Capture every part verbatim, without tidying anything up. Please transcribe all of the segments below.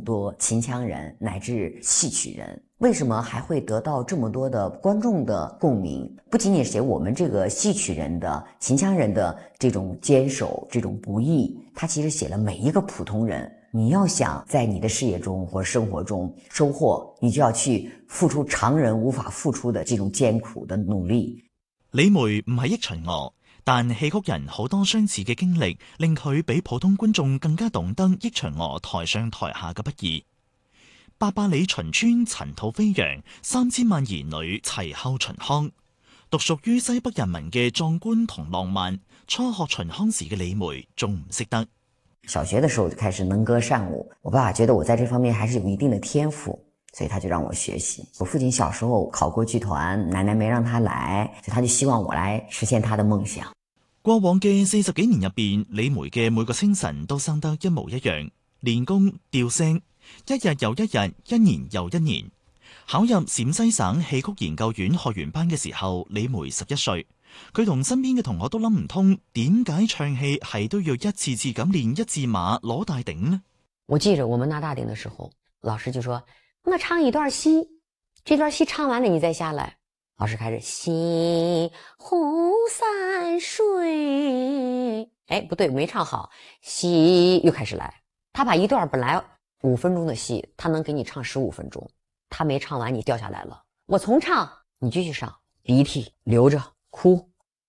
多秦腔人乃至戏曲人，为什么还会得到这么多的观众的共鸣？不仅仅写我们这个戏曲人的秦腔人的这种坚守，这种不易，他其实写了每一个普通人。你要想在你的事業中或生活中收穫，你就要去付出常人無法付出的這種艱苦的努力。 李梅唔係益秦娥，但戲曲人好多相似嘅經歷，令佢比普通觀眾更加懂得益秦娥台上台下嘅不易。八百里秦川塵土飛揚，三千萬兒女齊候秦腔，獨屬於西北人民嘅壯觀同浪漫，初學秦腔時嘅李梅仲唔識得。 小學的時候就開始能歌善舞，我爸爸覺得我在這方面還是有一定的天賦，所以他就讓我學習。我父親小時候考過劇團，奶奶沒讓他來，所以他就希望我來實現他的夢想。 過往嘅四十幾年入邊，李梅嘅每個清晨都生得一模一樣，練功調聲，一日又一日，一年又一年。考入陝西省戲曲研究院學員班嘅時候，李梅十一歲。佢同身邊嘅同學都諗唔通，點解唱戲係都要一次次咁練一字馬攞大頂呢？ 我記着我們拿大頂的時候，老師就說：那唱一段戲，這段戲唱完了你再下來。老師開始西湖山水，哎，不對，沒唱好，西又開始來。他把一段本來五分鐘的戲，他能給你唱十五分鐘，他沒唱完你掉下來了。我重唱，你繼續上，鼻涕流着。哭。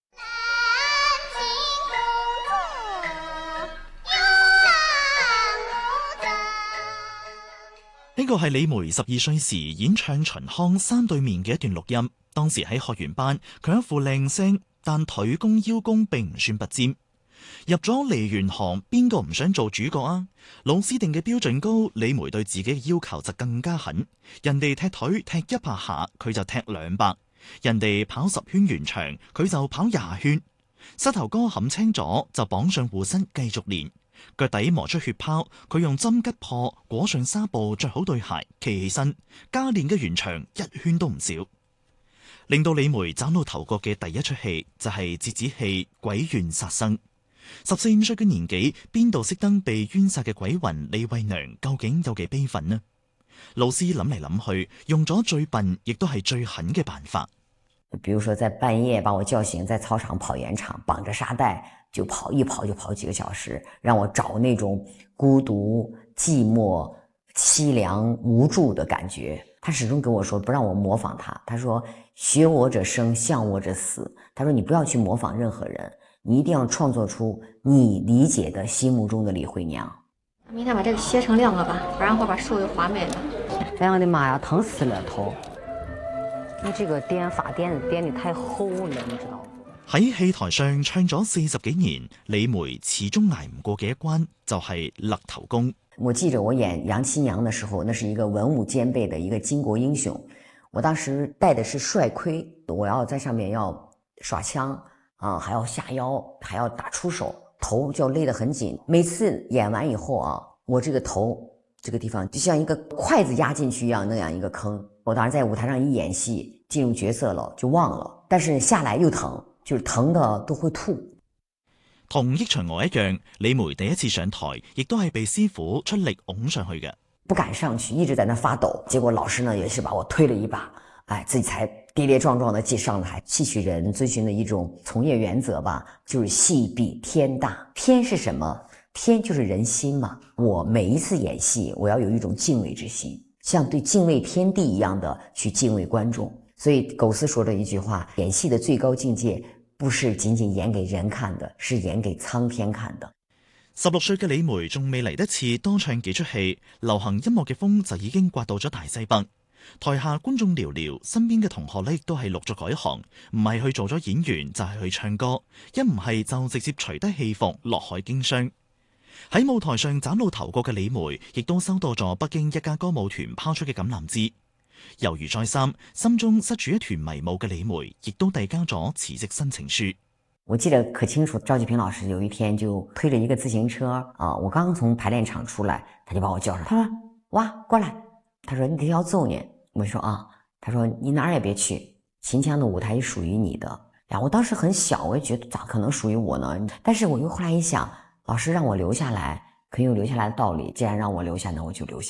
呢個係李梅十二歲時演唱秦腔山對面嘅一段錄音。當時喺學員班，佢一副靚聲，但腿功腰功並唔算拔尖。入咗梨園行，邊個唔想做主角啊？老師定嘅標準高，李梅對自己嘅要求就更加狠。人哋踢腿踢一百下，佢就踢兩百。人哋跑十圈完場，佢就跑廿圈。膝頭哥冚青咗，就綁上護膝繼續練。腳底磨出血泡，佢用針吉破，裹上紗布，着好對鞋，企起身，加練嘅完場一圈都唔少。令到李梅嶄露頭角嘅第一出戲就係折子戲《鬼怨殺生》。十四五歲嘅年紀，邊度識得被冤殺嘅鬼魂李慧娘究竟有幾悲憤呢？老師諗嚟諗去，用咗最笨亦都係最狠嘅辦法。 比如說在半夜把我叫醒，在操場跑圓場，綁着沙袋就跑，一跑就跑幾個小時，讓我找那種孤獨、寂寞、淒涼、無助的感覺。他始終跟我說不讓我模仿他，他說學我者生，像我者死。他說你不要去模仿任何人，你一定要創作出你理解的心目中的李慧娘。 明天把這個歇成兩個吧，不然會把手給劃沒了。 哎呀我的媽呀，疼死了頭！你這個顛法顛的顛得太厚了，你知道嗎？ 喺戲台上唱咗四十幾年，李梅始終捱唔過嘅一關就係勒頭功。 我記着我演楊七娘的時候，那是一個文武兼備的一個巾幗英雄。我當時戴的是帥盔，我要在上面要耍槍啊，還要下腰，還要打出手，頭就勒得很緊。每次演完以後啊，我這個頭這個地方就像一個筷子壓進去一樣，那樣一個坑。我當時在舞台上一演戲，進入角色了就忘了，但是下來又疼，就是疼的都會吐。 同益秦娥一樣，李梅第一次上台亦都係被師傅出力拱上去嘅， 不敢上去，一直在那發抖。結果老師呢也是把我推了一把，哎，自己才跌跌撞撞的進上台。戲曲人遵循的一種從業原則吧，就是戲比天大。天是什麼？天就是人心嘛。我每一次演戲，我要有一種敬畏之心，像對敬畏天地一樣的去敬畏觀眾。所以苟思說的一句話，演戲的最高境界不是僅僅演給人看的，是演給蒼天看的。 十六歲嘅李梅仲未嚟得切多唱幾出戲，流行音樂嘅風就已經刮到咗大西北。台下觀眾寥寥，身邊嘅同學呢都係陸續改行，唔係去做咗演員就係去唱歌，一唔係就直接除低戲服落海經商。喺舞台上嶄露頭角嘅李梅，亦都收到咗北京一家歌舞團拋出嘅橄欖枝。猶豫再三，心中塞住一團迷霧嘅李梅，亦都遞交咗辭職申請書。 我記得可清楚，趙繼平老師有一天就推着一個自行車啊，我剛剛從排練場出來，他就把我叫上，他說：哇，過來。他說你這要揍你。我說啊，他說你哪兒也別去，秦腔的舞台也屬於你的。呀，我當時很小，我也覺得咋可能屬於我呢？但是我又後來一想，老師讓我留下來，肯定有留下來的道理，既然讓我留下，那我就留下。